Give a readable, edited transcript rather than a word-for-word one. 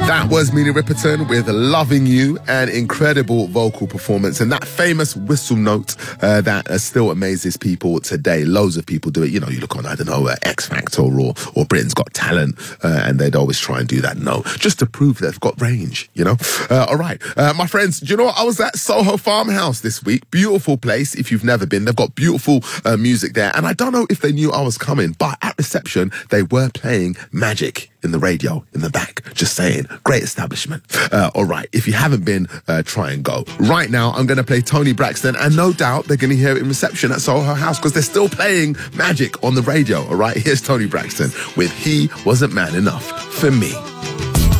That was Minnie Riperton with Loving You, an incredible vocal performance, and that famous whistle note that still amazes people today. Loads of people do it. You know, you look on, I don't know, X Factor or Britain's Got Talent, and they'd always try and do that note just to prove they've got range, you know? All right, my friends, do you know what? I was at Soho Farmhouse this week. Beautiful place. If you've never been, they've got beautiful music there. And I don't know if they knew I was coming, but at reception, they were playing Magic in the radio in the back. Just saying, great establishment. All right, if you haven't been, try and go. Right now, I'm going to play Toni Braxton, and no doubt they're going to hear it in reception at Soho House because they're still playing Magic on the radio. All right, here's Toni Braxton with He Wasn't Man Enough for Me.